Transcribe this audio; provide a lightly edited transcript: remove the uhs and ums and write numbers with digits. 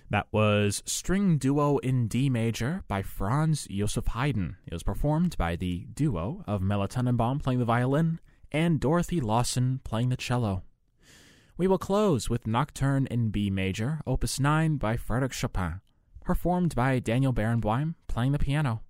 That was String Duo in D Major by Franz Josef Haydn. It was performed by the duo of Mela Tenenbaum playing the violin and Dorothy Lawson playing the cello. We will close with Nocturne in B Major, Opus 9 by Frédéric Chopin, performed by Daniel Barenboim playing the piano.